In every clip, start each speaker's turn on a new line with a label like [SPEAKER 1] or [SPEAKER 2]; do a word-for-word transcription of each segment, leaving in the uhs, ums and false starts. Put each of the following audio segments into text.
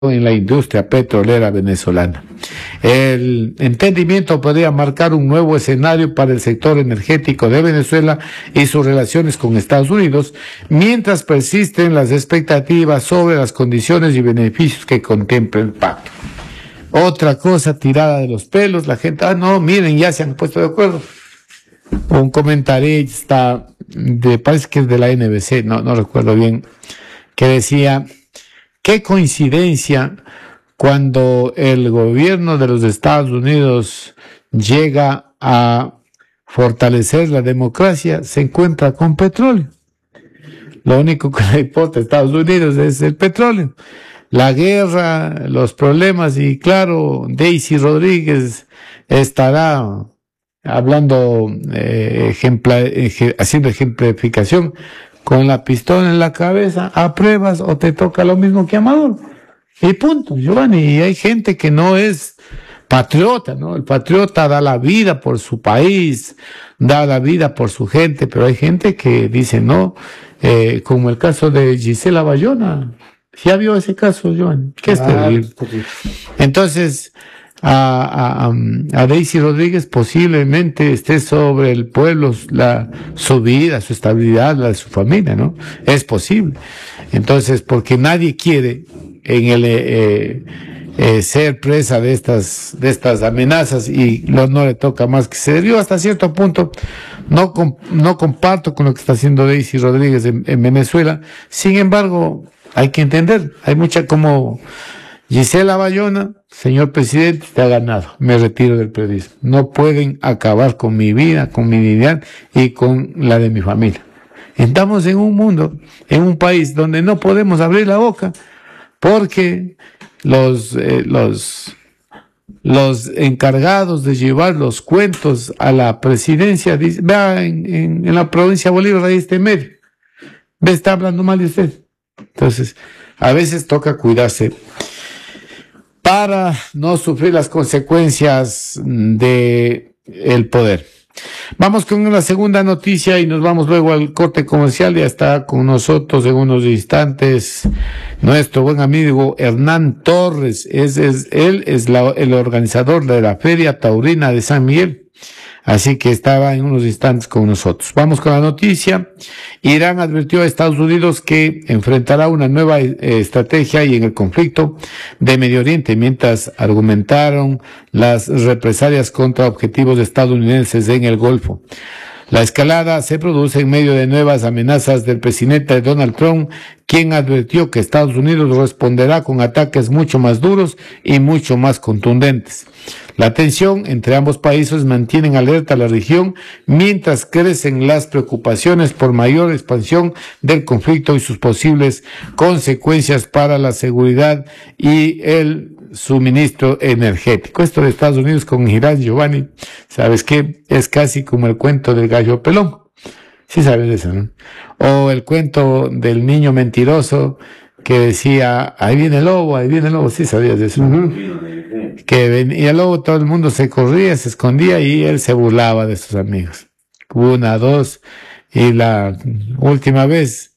[SPEAKER 1] en la industria petrolera venezolana. El entendimiento podría marcar un nuevo escenario para el sector energético de Venezuela y sus relaciones con Estados Unidos, mientras persisten las expectativas sobre las condiciones y beneficios que contempla el pacto. Otra cosa tirada de los pelos, la gente, ah, no, miren, ya se han puesto de acuerdo. Un comentarista, de, parece que es de la N B C, no, no recuerdo bien, que decía: qué coincidencia cuando el gobierno de los Estados Unidos llega a fortalecer la democracia, se encuentra con petróleo. Lo único que le importa a Estados Unidos es el petróleo. La guerra, los problemas, y claro, Daisy Rodríguez estará hablando, eh, ejempla, ej, haciendo ejemplificación con la pistola en la cabeza, apruebas o te toca lo mismo que a Maduro. Y punto, Giovanni. Y hay gente que no es patriota, ¿no? El patriota da la vida por su país, da la vida por su gente, pero hay gente que dice no, eh, como el caso de Gisela Bayona. ¿Ya vio ese caso, Giovanni? ¿Qué es terrible? Entonces, a, a, a Daisy Rodríguez posiblemente esté sobre el pueblo la, su vida, su estabilidad, la de su familia, ¿no? Es posible. Entonces, porque nadie quiere en el eh, eh, ser presa de estas de estas amenazas, y no, no le toca más que se dio hasta cierto punto. No, no comparto con lo que está haciendo Daisy Rodríguez en, en Venezuela. Sin embargo, hay que entender, hay mucha como Gisela Bayona: señor presidente, te ha ganado, me retiro del periodismo. No pueden acabar con mi vida, con mi dignidad y con la de mi familia. Estamos en un mundo, en un país donde no podemos abrir la boca porque los, eh, los, los encargados de llevar los cuentos a la presidencia dicen: vea, en, en, en la provincia de Bolívar ahí está en medio, ve, está hablando mal de usted. Entonces, a veces toca cuidarse para no sufrir las consecuencias de el poder. Vamos con la segunda noticia y nos vamos luego al corte comercial. Ya está con nosotros en unos instantes nuestro buen amigo Hernán Torres. Es, es, él es la, el organizador de la Feria Taurina de San Miguel. Así que estaba en unos instantes con nosotros. Vamos con la noticia. Irán advirtió a Estados Unidos que enfrentará una nueva eh, estrategia y en el conflicto de Medio Oriente, mientras argumentaron las represalias contra objetivos estadounidenses en el Golfo. La escalada se produce en medio de nuevas amenazas del presidente Donald Trump, quien advirtió que Estados Unidos responderá con ataques mucho más duros y mucho más contundentes. La tensión entre ambos países mantiene en alerta a la región mientras crecen las preocupaciones por mayor expansión del conflicto y sus posibles consecuencias para la seguridad y el suministro energético. Esto de Estados Unidos con Irán, Giovanni, ¿sabes qué? Es casi como el cuento del gallo pelón. Sí sabes eso, ¿no? O el cuento del niño mentiroso que decía: ahí viene el lobo, ahí viene el lobo. Sí sabías de eso, ¿no? Que venía el lobo, todo el mundo se corría, se escondía y él se burlaba de sus amigos. Una, dos, y la última vez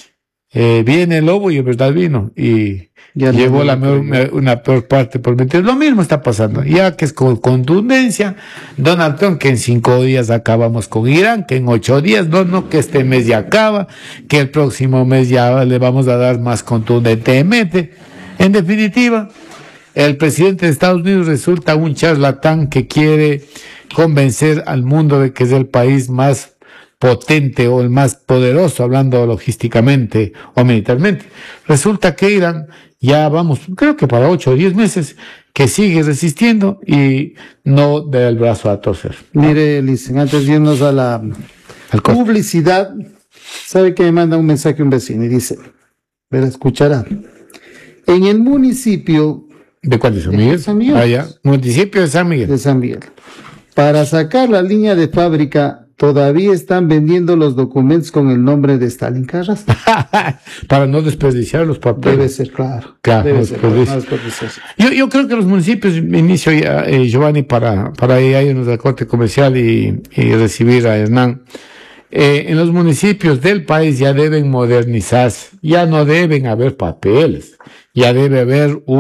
[SPEAKER 1] eh, viene el lobo y en verdad vino y ya llevó la peor, una peor parte por mentir. Lo mismo está pasando, ya que es con contundencia. Donald Trump, que en cinco días acabamos con Irán, que en ocho días, no, no, que este mes ya acaba, que el próximo mes ya le vamos a dar más contundentemente. En definitiva, el presidente de Estados Unidos resulta un charlatán que quiere convencer al mundo de que es el país más potente o el más poderoso, hablando logísticamente o militarmente. Resulta que Irán, ya vamos, creo que para ocho o diez meses, que sigue resistiendo y no da el brazo a torcer.
[SPEAKER 2] Mire, Licen, antes de irnos a la publicidad, sabe que me manda un mensaje un vecino y dice, verá, escuchará, en el municipio...
[SPEAKER 1] ¿De cuál? ¿De San Miguel?
[SPEAKER 2] De San Miguel.
[SPEAKER 1] Ah, ya. Municipio de San Miguel.
[SPEAKER 2] De San Miguel. Para sacar la línea de fábrica, todavía están vendiendo los documentos con el nombre de Stalin Carras.
[SPEAKER 1] Para no desperdiciar los papeles.
[SPEAKER 2] Debe ser, claro.
[SPEAKER 1] Claro,
[SPEAKER 2] Debe
[SPEAKER 1] no
[SPEAKER 2] ser, claro, no
[SPEAKER 1] yo, yo creo que los municipios, inicio ya, eh, Giovanni, para, para ir a irnos al corte comercial y, y recibir a Hernán, eh, en los municipios del país ya deben modernizarse, ya no deben haber papeles, ya debe haber un